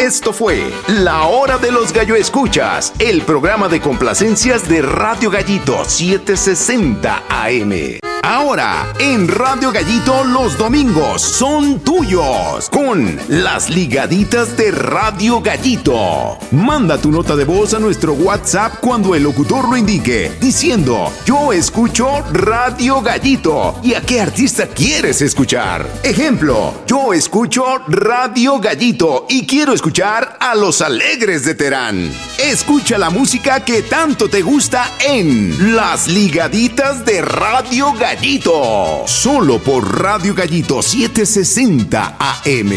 Esto fue La Hora de los Gallo Escuchas, el programa de complacencias de Radio Gallito 760 AM. Ahora, en Radio Gallito los domingos son tuyos, con las ligaditas de Radio Gallito. Manda tu nota de voz a nuestro WhatsApp cuando el locutor lo indique, diciendo: yo escucho Radio Gallito. ¿Y a qué artista quieres escuchar? Ejemplo: yo escucho Radio Gallito y quiero escuchar a Los Alegres de Terán. Escucha la música que tanto te gusta en Las Ligaditas de Radio Gallito, solo por Radio Gallito 760 AM.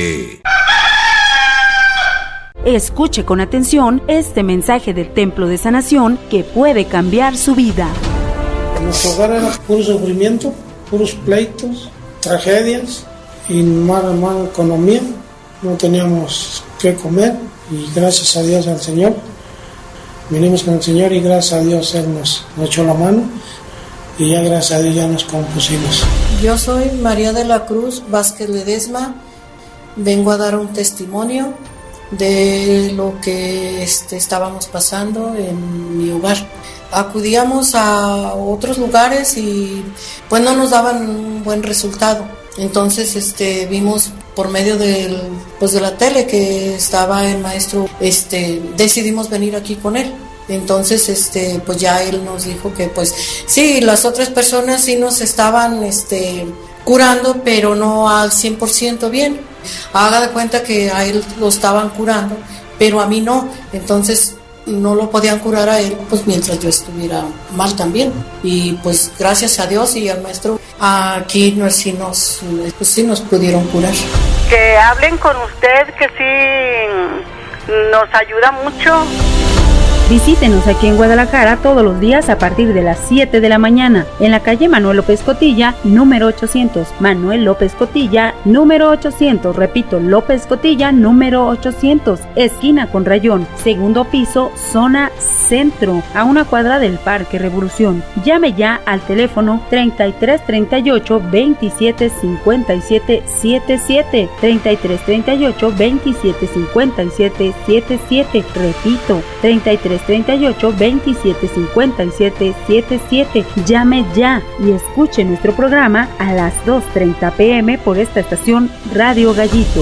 Escuche con atención este mensaje del Templo de Sanación que puede cambiar su vida. En nuestro hogar era puro sufrimiento, puros pleitos, tragedias y mala economía. No teníamos qué comer y gracias a Dios al Señor vinimos con el Señor y gracias a Dios Él nos echó la mano y ya gracias a Dios ya nos compusimos. Yo soy María de la Cruz Vázquez Ledesma. Vengo a dar un testimonio de lo que estábamos pasando en mi hogar. Acudíamos a otros lugares y pues no nos daban un buen resultado. Entonces vimos por medio de la tele que estaba el maestro, decidimos venir aquí con él. Entonces pues ya él nos dijo que pues sí, las otras personas sí nos estaban curando, pero no al 100% bien. Haga de cuenta que a él lo estaban curando, pero a mí no. Entonces no lo podían curar a él, pues mientras yo estuviera mal también. Y pues gracias a Dios y al maestro, aquí sí nos pudieron curar. Que hablen con usted, que sí nos ayuda mucho. Visítenos aquí en Guadalajara todos los días a partir de las 7 de la mañana, en la calle Manuel López Cotilla, número 800. Manuel López Cotilla, número 800. Repito, López Cotilla, número 800. Esquina con Rayón, segundo piso, zona centro, a una cuadra del Parque Revolución. Llame ya al teléfono 3338 27 57 77. 3338 27 57 77. Repito, 38 27 57 77. Llame ya y escuche nuestro programa a las 2:30 p.m. por esta estación Radio Gallito.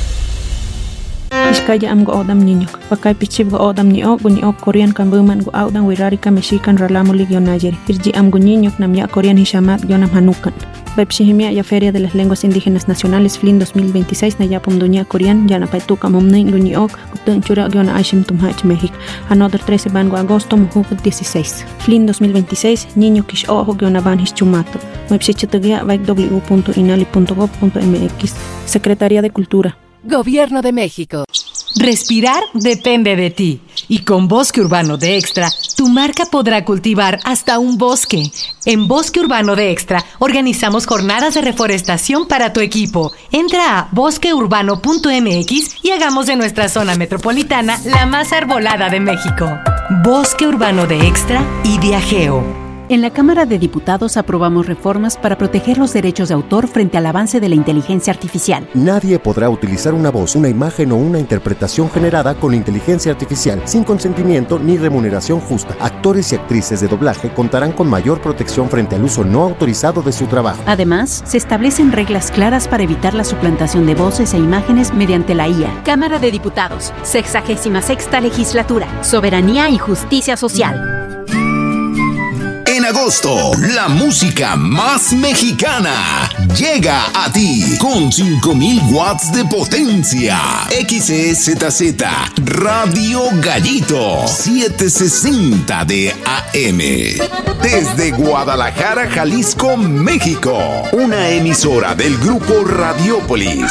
Iskaya am go odam niño, pakai pichib go odam ni ok Korean kan buman go odam wirarika mexican ralamu ligionayer. Irji am go niño nam ya Korean hishamat yonam hanukan. Bepshihimia ya Feria de las Lenguas Indígenas Nacionales FLIN 2026 na yapum dunia Korean ya na paituka momne nguni ok kutun chura giona aishim tumhach México. Another 13 ban go agosto muhu 16. FLIN 2026 niño kish ojo giona ban hischumato. Mepsichitagia vaik w.inali.gov.mx. Secretaría de Cultura. Gobierno de México. Respirar depende de ti. Y con Bosque Urbano de Extra, tu marca podrá cultivar hasta un bosque. En Bosque Urbano de Extra, organizamos jornadas de reforestación para tu equipo. Entra a bosqueurbano.mx y hagamos de nuestra zona metropolitana la más arbolada de México. Bosque Urbano de Extra y Viajeo. En la Cámara de Diputados aprobamos reformas para proteger los derechos de autor frente al avance de la inteligencia artificial. Nadie podrá utilizar una voz, una imagen o una interpretación generada con inteligencia artificial sin consentimiento ni remuneración justa. Actores y actrices de doblaje contarán con mayor protección frente al uso no autorizado de su trabajo. Además, se establecen reglas claras para evitar la suplantación de voces e imágenes mediante la IA. Cámara de Diputados, 66ª Legislatura, Soberanía y Justicia Social. En agosto, la música más mexicana llega a ti con 5000 watts de potencia. XEZZ Radio Gallito 760 de AM. Desde Guadalajara, Jalisco, México. Una emisora del grupo Radiopolis.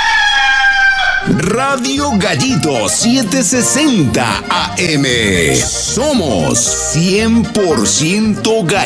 Radio Gallito 760 AM. Somos 100% Gallito.